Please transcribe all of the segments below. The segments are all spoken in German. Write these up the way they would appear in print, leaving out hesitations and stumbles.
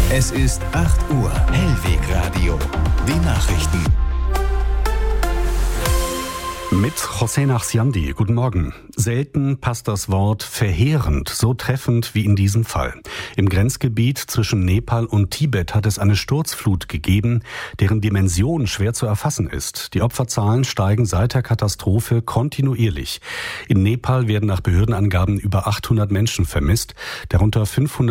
Es ist 8 Uhr. Hellwegradio. Die Nachrichten. Mit José Nachsiandi. Guten Morgen. Selten passt das Wort verheerend so treffend wie in diesem Fall. Im Grenzgebiet zwischen Nepal und Tibet hat es eine Sturzflut gegeben, deren Dimension schwer zu erfassen ist. Die Opferzahlen steigen seit der Katastrophe kontinuierlich. In Nepal werden nach Behördenangaben über 800 Menschen vermisst, darunter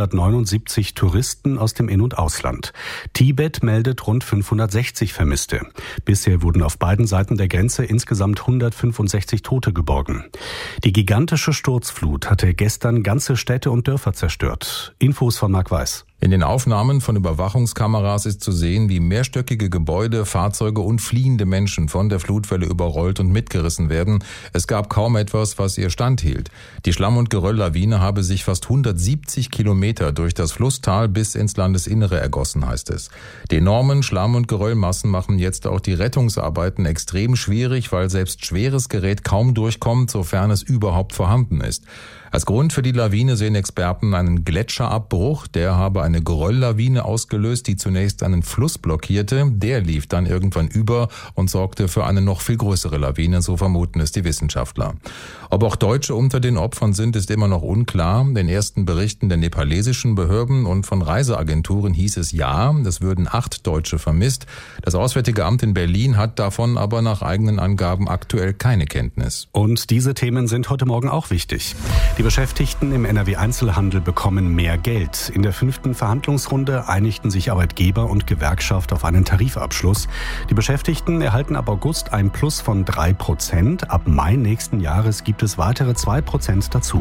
579 Touristen aus dem In- und Ausland. Tibet meldet rund 560 Vermisste. Bisher wurden auf beiden Seiten der Grenze insgesamt 165 Tote geborgen. Die gigantische Sturzflut hatte gestern ganze Städte und Dörfer zerstört. Infos von Marc Weiß. In den Aufnahmen von Überwachungskameras ist zu sehen, wie mehrstöckige Gebäude, Fahrzeuge und fliehende Menschen von der Flutwelle überrollt und mitgerissen werden. Es gab kaum etwas, was ihr standhielt. Die Schlamm- und Gerölllawine habe sich fast 170 Kilometer durch das Flusstal bis ins Landesinnere ergossen, heißt es. Die enormen Schlamm- und Geröllmassen machen jetzt auch die Rettungsarbeiten extrem schwierig, weil selbst schweres Gerät kaum durchkommt, sofern es überhaupt vorhanden ist. Als Grund für die Lawine sehen Experten einen Gletscherabbruch. Der habe eine Gerölllawine ausgelöst, die zunächst einen Fluss blockierte. Der lief dann irgendwann über und sorgte für eine noch viel größere Lawine, so vermuten es die Wissenschaftler. Ob auch Deutsche unter den Opfern sind, ist immer noch unklar. In den ersten Berichten der nepalesischen Behörden und von Reiseagenturen hieß es ja, es würden 8 Deutsche vermisst. Das Auswärtige Amt in Berlin hat davon aber nach eigenen Angaben aktuell keine Kenntnis. Und diese Themen sind heute Morgen auch wichtig. Die Beschäftigten im NRW-Einzelhandel bekommen mehr Geld. In der 5. Verhandlungsrunde einigten sich Arbeitgeber und Gewerkschaft auf einen Tarifabschluss. Die Beschäftigten erhalten ab August ein Plus von 3%. Ab Mai nächsten Jahres gibt es weitere 2% dazu.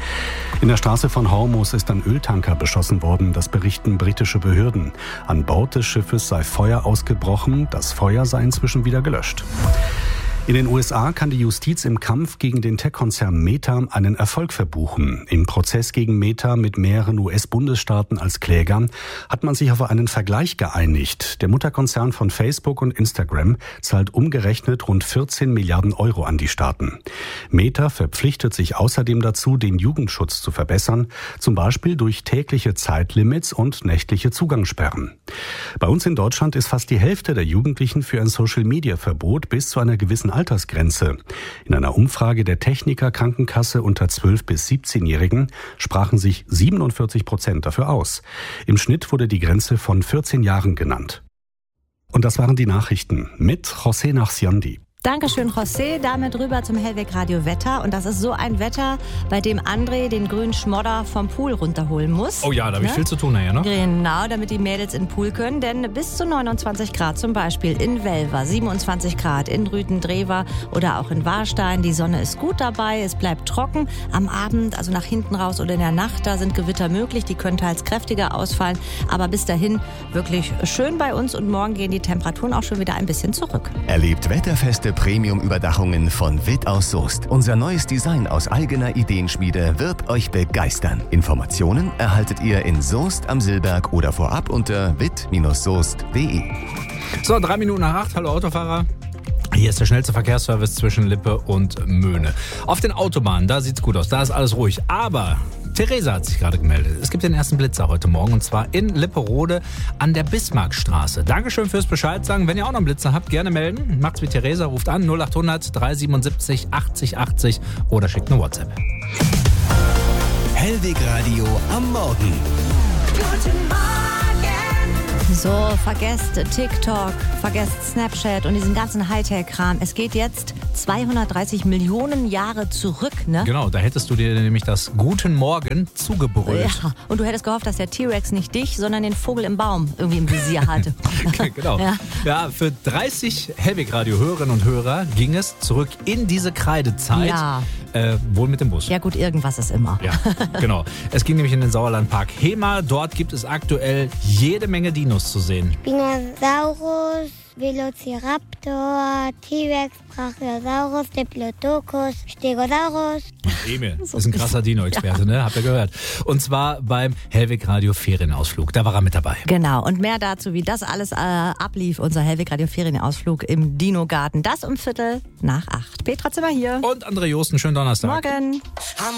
In der Straße von Hormuz ist ein Öltanker beschossen worden, das berichten britische Behörden. An Bord des Schiffes sei Feuer ausgebrochen, das Feuer sei inzwischen wieder gelöscht. In den USA kann die Justiz im Kampf gegen den Tech-Konzern Meta einen Erfolg verbuchen. Im Prozess gegen Meta mit mehreren US-Bundesstaaten als Kläger hat man sich auf einen Vergleich geeinigt. Der Mutterkonzern von Facebook und Instagram zahlt umgerechnet rund 14 Milliarden Euro an die Staaten. Meta verpflichtet sich außerdem dazu, den Jugendschutz zu verbessern, zum Beispiel durch tägliche Zeitlimits und nächtliche Zugangssperren. Bei uns in Deutschland ist fast die Hälfte der Jugendlichen für ein Social-Media-Verbot bis zu einer gewissen Altersgrenze. In einer Umfrage der Techniker Krankenkasse unter 12- bis 17-Jährigen sprachen sich 47% dafür aus. Im Schnitt wurde die Grenze von 14 Jahren genannt. Und das waren die Nachrichten mit José Nachsiandi. Dankeschön, José. Damit rüber zum Hellwegradio Wetter. Und das ist so ein Wetter, bei dem André den grünen Schmodder vom Pool runterholen muss. Oh ja, da habe ich viel zu tun nachher, ne? Genau, damit die Mädels in den Pool können. Denn bis zu 29 Grad zum Beispiel in Welver, 27 Grad in Rüthen-Drewer oder auch in Warstein. Die Sonne ist gut dabei, es bleibt trocken. Am Abend, also nach hinten raus oder in der Nacht, da sind Gewitter möglich. Die können teils kräftiger ausfallen. Aber bis dahin wirklich schön bei uns. Und morgen gehen die Temperaturen auch schon wieder ein bisschen zurück. Erlebt wetterfeste Premium-Überdachungen von Witt aus Soest. Unser neues Design aus eigener Ideenschmiede wird euch begeistern. Informationen erhaltet ihr in Soest am Silberg oder vorab unter witt-soest.de. So, 3 Minuten nach 8. Hallo Autofahrer. Hier ist der schnellste Verkehrsservice zwischen Lippe und Möhne. Auf den Autobahnen, da sieht's gut aus, da ist alles ruhig. Aber Theresa hat sich gerade gemeldet. Es gibt den ersten Blitzer heute Morgen und zwar in Lipperode an der Bismarckstraße. Dankeschön fürs Bescheid sagen. Wenn ihr auch noch einen Blitzer habt, gerne melden. Macht's wie Theresa, ruft an 0800 377 80 80 oder schickt eine WhatsApp. Hellwegradio am Morgen. Guten Morgen. So, vergesst TikTok, vergesst Snapchat und diesen ganzen Hightech-Kram. Es geht jetzt 230 Millionen Jahre zurück, ne? Genau, da hättest du dir nämlich das Guten Morgen zugebrüllt. Ja, und du hättest gehofft, dass der T-Rex nicht dich, sondern den Vogel im Baum irgendwie im Visier hatte. Genau. Ja, für 30 Hellwegradio-Hörerinnen und Hörer ging es zurück in diese Kreidezeit. Ja. Wohl mit dem Bus. Ja gut, irgendwas ist immer. Ja, genau. Es ging nämlich in den Sauerlandpark Hema. Dort gibt es aktuell jede Menge Dinos zu sehen. Spinosaurus, Velociraptor, T-Rex, Brachiosaurus, Diplodocus, Stegosaurus. Emil ist ein krasser Dino-Experte, ne? Habt ihr gehört. Und zwar beim Hellwegradio Ferienausflug. Da war er mit dabei. Genau. Und mehr dazu, wie das alles ablief, unser Hellwegradio Ferienausflug im Dino-Garten. Das um 7:15. Petra Zimmer hier. Und André Josten, schönen Donnerstag. Morgen.